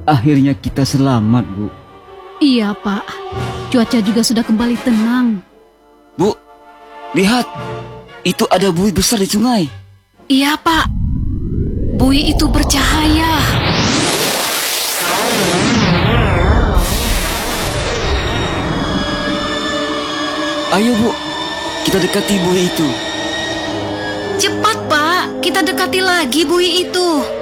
Akhirnya kita selamat, Bu. Iya, Pak. Cuaca juga sudah kembali tenang. Bu, lihat. Itu ada buih besar di sungai. Iya, Pak. Buih itu bercahaya. Ayo, Bu. Kita dekati buih itu. Cepat, Pak. Kita dekati lagi buih itu.